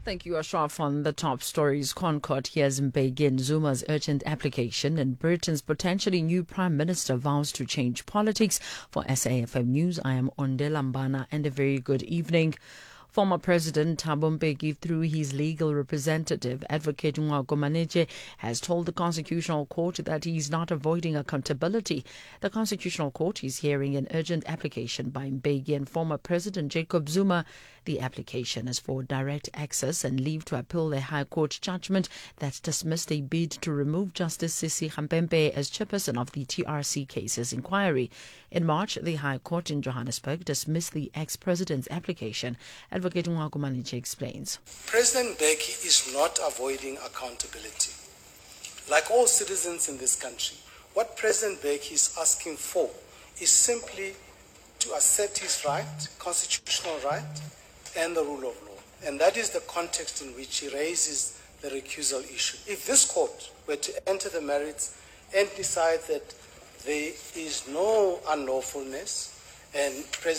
Thank you, Ashraf. On the top stories, Concord hears Mbeki Zuma's urgent application, and Britain's potentially new Prime Minister vows to change politics. For SAFM News, I am Ondela Mbana, and a very good evening. Former President Thabo Mbeki, through his legal representative, Advocate Ncwako Manetshe, has told the Constitutional Court that he is not avoiding accountability. The Constitutional Court is hearing an urgent application by Mbeki and former President Jacob Zuma. The application is for direct access and leave to appeal the High Court judgment that dismissed a bid to remove Justice Sisi Khampembe as chairperson of the TRC cases inquiry. In March, the High Court in Johannesburg dismissed the ex-president's application. Advocate Ncwako Manetshe explains. President Mbeki is not avoiding accountability. Like all citizens in this country, what President Mbeki is asking for is simply to assert his right, constitutional right, and the rule of law. And that is the context in which he raises the recusal issue. If this court were to enter the merits and decide that there is no unlawfulness and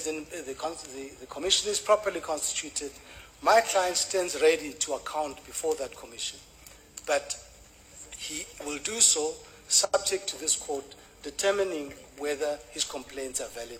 the commission is properly constituted, my client stands ready to account before that commission. But he will do so subject to this court determining whether his complaints are valid.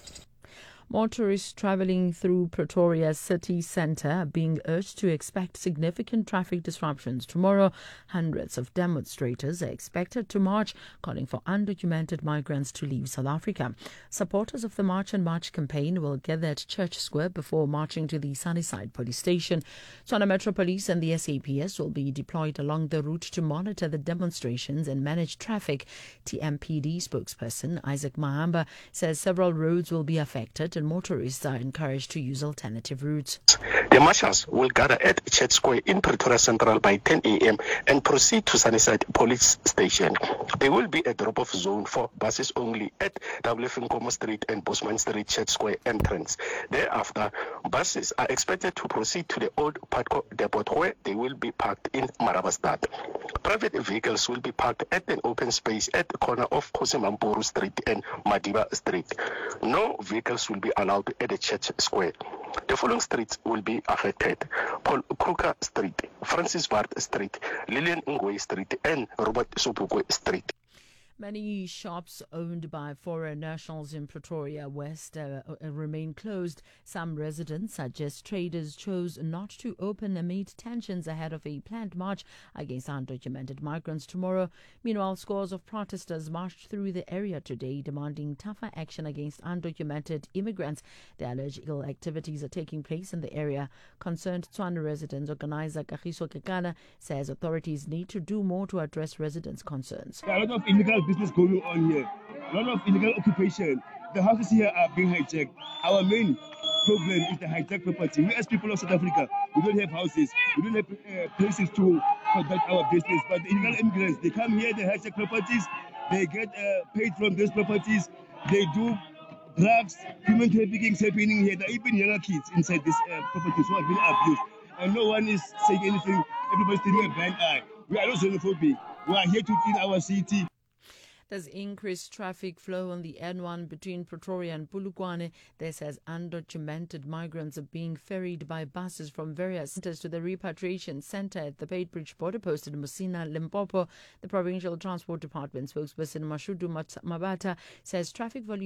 Motorists travelling through Pretoria's city centre are being urged to expect significant traffic disruptions tomorrow. Hundreds of demonstrators are expected to march, calling for undocumented migrants to leave South Africa. Supporters of the March and March campaign will gather at Church Square before marching to the Sunnyside police station. Tshwane Metro Police and the SAPS will be deployed along the route to monitor the demonstrations and manage traffic. TMPD spokesperson Isaac Mahamba says several roads will be affected and motorists are encouraged to use alternative routes. The marchers will gather at Church Square in Pretoria Central by 10 a.m. and proceed to Sunnyside Police Station. There will be a drop-off zone for buses only at WF Nkomo Street and Bosman Street Church Square entrance. Thereafter, buses are expected to proceed to the old Patco depot where they will be parked in Marabastad. Private vehicles will be parked at an open space at the corner of Kosimampuru Street and Madiba Street. No vehicles will be allowed at the Church Square. The following streets will be affected: Paul Kruger Street, Francis Ward Street, Lillian Ngwe Street, and Robert Sobukwe Street. Many shops owned by foreign nationals in Pretoria West remain closed. Some residents suggest traders chose not to open amid tensions ahead of a planned march against undocumented migrants tomorrow. Meanwhile, scores of protesters marched through the area today demanding tougher action against undocumented immigrants. They allege illegal activities are taking place in the area. Concerned Tshwane resident organizer Kagiso Kekana says authorities need to do more to address residents' concerns. There are a lot of illegal business going on here, a lot of illegal occupation. The houses here are being hijacked. Our main problem is the hijacked property. We as people of South Africa, we don't have houses, we don't have places to conduct our business. But the illegal immigrants, they come here, they hijack properties, they get paid from those properties, they do drugs, human trafficking happening here. There are even younger kids inside these properties who have been abused. And no one is saying anything. Everybody's taking a blind eye. We are not xenophobic. We are here to clean our city. There's increased traffic flow on the N1 between Pretoria and Polokwane. This as undocumented migrants are being ferried by buses from various centres to the repatriation centre at the Beitbridge border post in Musina, Limpopo. The Provincial Transport Department spokesperson Mashudu Mabata says traffic volume